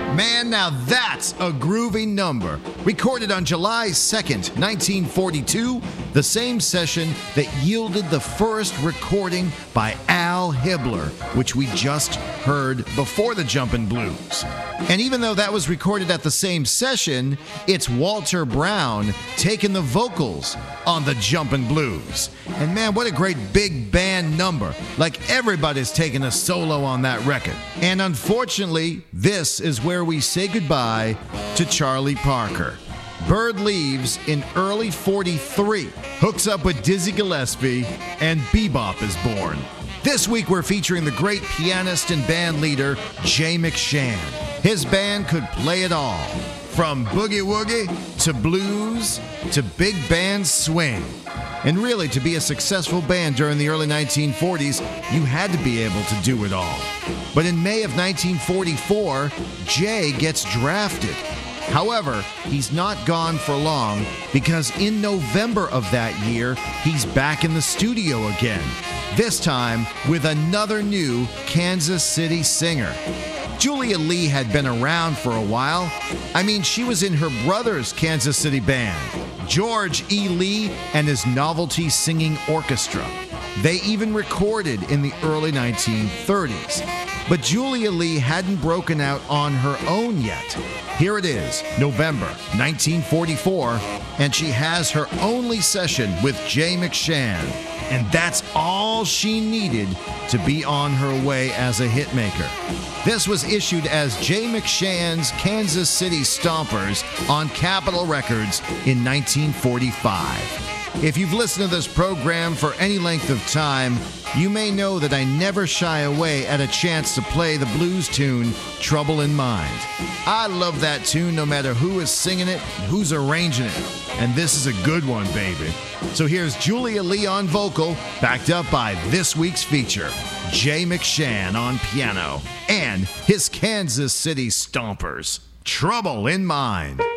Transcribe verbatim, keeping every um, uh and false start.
Man, now that's a groovy number. Recorded on July second, nineteen forty-two, the same session that yielded the first recording by Al Hibbler, which we just heard before the Jumpin' Blues. And even though that was recorded at the same session, it's Walter Brown taking the vocals on the Jumpin' Blues. And man, what a great big band number. Like everybody's taking a solo on that record. And unfortunately, this is where we say goodbye to Charlie Parker. Bird leaves in early forty-three, hooks up with Dizzy Gillespie, and bebop is born. This week we're featuring the great pianist and band leader, Jay McShann. His band could play it all, from boogie woogie to blues to big band swing. And really, to be a successful band during the early nineteen forties, you had to be able to do it all. But in May of nineteen forty-four, Jay gets drafted. However, he's not gone for long, because in November of that year, he's back in the studio again, this time with another new Kansas City singer. Julia Lee had been around for a while. I mean, she was in her brother's Kansas City band, George E. Lee and his Novelty Singing Orchestra. They even recorded in the early nineteen thirties. But Julia Lee hadn't broken out on her own yet. Here it is, November nineteen forty-four, and she has her only session with Jay McShann. And that's all she needed to be on her way as a hitmaker. This was issued as Jay McShann's Kansas City Stompers on Capitol Records in nineteen forty-five. If you've listened to this program for any length of time, you may know that I never shy away at a chance to play the blues tune, Trouble in Mind. I love that tune no matter who is singing it and who's arranging it. And this is a good one, baby. So here's Julia Lee on vocal, backed up by this week's feature, Jay McShann on piano, and his Kansas City Stompers, Trouble in Mind.